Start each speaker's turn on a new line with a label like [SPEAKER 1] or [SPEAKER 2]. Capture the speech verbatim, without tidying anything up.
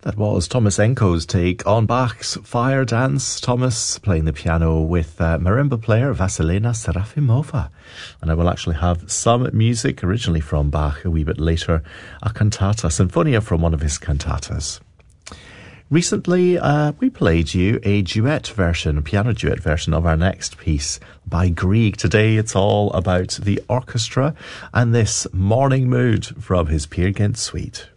[SPEAKER 1] That was Thomas Enko's take on Bach's Fire Dance. Thomas playing the piano with uh, marimba player Vasilina Serafimova. And I will actually have some music originally from Bach a wee bit later, a cantata, Sinfonia from one of his cantatas. Recently, uh, we played you a duet version, a piano duet version of our next piece by Grieg. Today it's all about the orchestra and this Morning Mood from his Peer Gynt Suite.